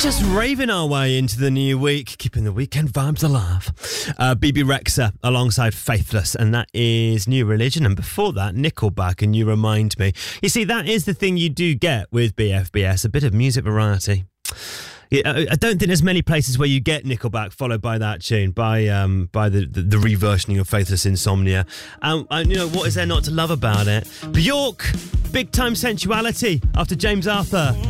Just raving our way into the new week, keeping the weekend vibes alive. BB Rexha alongside Faithless, and that is New Religion. And before that, Nickelback and You Remind Me. You see, that is the thing you do get with BFBS, a bit of music variety. I don't think there's many places where you get Nickelback followed by that tune, by the reversioning of Faithless Insomnia. And you know, what is there not to love about it? Bjork, Big Time Sensuality after James Arthur.